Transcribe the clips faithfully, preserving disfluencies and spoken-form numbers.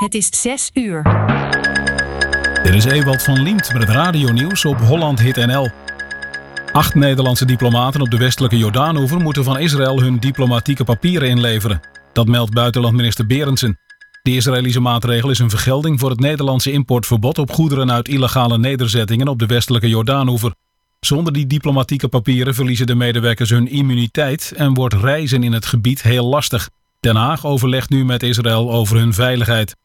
Het is zes uur. Dit is Ewald van Liemt met het radionieuws op Holland Hit N L. Acht Nederlandse diplomaten op de westelijke Jordaanoever moeten van Israël hun diplomatieke papieren inleveren. Dat meldt buitenlandminister Berendsen. De Israëlische maatregel is een vergelding voor het Nederlandse importverbod op goederen uit illegale nederzettingen op de westelijke Jordaanoever. Zonder die diplomatieke papieren verliezen de medewerkers hun immuniteit en wordt reizen in het gebied heel lastig. Den Haag overlegt nu met Israël over hun veiligheid.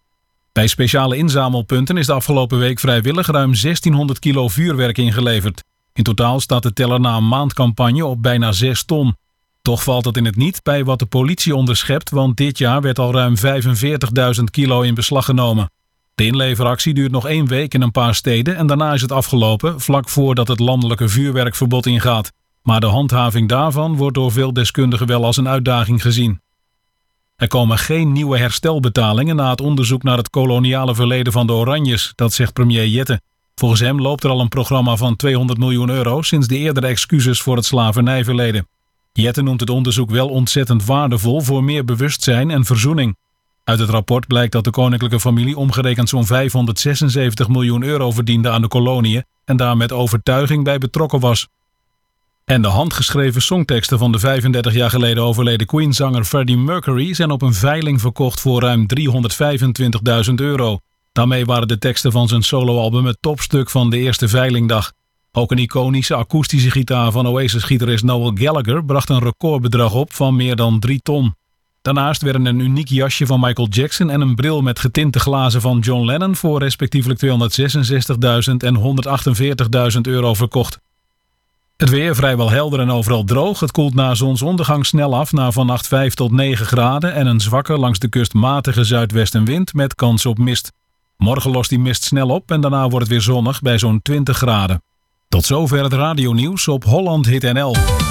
Bij speciale inzamelpunten is de afgelopen week vrijwillig ruim zestienhonderd kilo vuurwerk ingeleverd. In totaal staat de teller na een maandcampagne op bijna zes ton. Toch valt het in het niet bij wat de politie onderschept, want dit jaar werd al ruim vijfenveertigduizend kilo in beslag genomen. De inleveractie duurt nog één week in een paar steden en daarna is het afgelopen, vlak voordat het landelijke vuurwerkverbod ingaat. Maar de handhaving daarvan wordt door veel deskundigen wel als een uitdaging gezien. Er komen geen nieuwe herstelbetalingen na het onderzoek naar het koloniale verleden van de Oranjes, dat zegt premier Jette. Volgens hem loopt er al een programma van tweehonderd miljoen euro sinds de eerdere excuses voor het slavernijverleden. Jette noemt het onderzoek wel ontzettend waardevol voor meer bewustzijn en verzoening. Uit het rapport blijkt dat de koninklijke familie omgerekend zo'n vijfhonderdzesenzeventig miljoen euro verdiende aan de koloniën en daar met overtuiging bij betrokken was. En de handgeschreven songteksten van de vijfendertig jaar geleden overleden Queen-zanger Freddie Mercury zijn op een veiling verkocht voor ruim driehonderdvijfentwintigduizend euro. Daarmee waren de teksten van zijn soloalbum het topstuk van de eerste veilingdag. Ook een iconische akoestische gitaar van Oasis-gitarist Noel Gallagher bracht een recordbedrag op van meer dan drie ton. Daarnaast werden een uniek jasje van Michael Jackson en een bril met getinte glazen van John Lennon voor respectievelijk tweehonderdzesenzestigduizend en honderdachtenveertigduizend euro verkocht. Het weer vrijwel helder en overal droog. Het koelt na zonsondergang snel af naar vannacht vijf tot negen graden en een zwakke langs de kust matige zuidwestenwind met kans op mist. Morgen lost die mist snel op en daarna wordt het weer zonnig bij zo'n twintig graden. Tot zover het radionieuws op Holland Hit N L.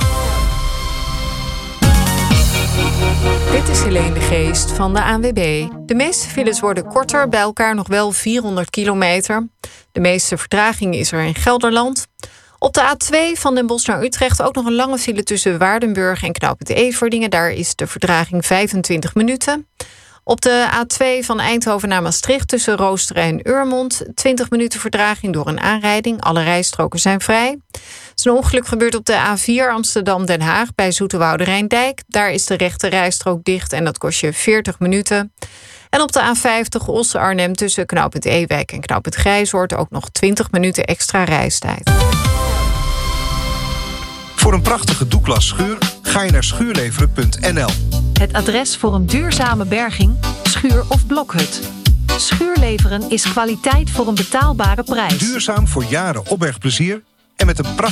Dit is Helene de Geest van de A N W B. De meeste files worden korter, bij elkaar nog wel vierhonderd kilometer. De meeste vertraging is er in Gelderland. Op de A twee van Den Bosch naar Utrecht ook nog een lange file tussen Waardenburg en knooppunt Everdingen. Daar is de vertraging vijfentwintig minuten. Op de A twee van Eindhoven naar Maastricht tussen Roosteren en Urmond. twintig minuten vertraging door een aanrijding. Alle rijstroken zijn vrij. Er is een ongeluk gebeurd op de A vier Amsterdam-Den Haag bij Zoeterwoude-Rijndijk. Daar is de rechte rijstrook dicht en dat kost je veertig minuten. En op de A vijftig Os-Arnhem tussen knooppunt Ewijk en knooppunt Grijzoord ook nog twintig minuten extra reistijd. Voor een prachtige Douglas schuur ga je naar schuurleveren punt n l. Het adres voor een duurzame berging, schuur of blokhut. Schuurleveren is kwaliteit voor een betaalbare prijs. Duurzaam voor jaren opbergplezier en met een prachtige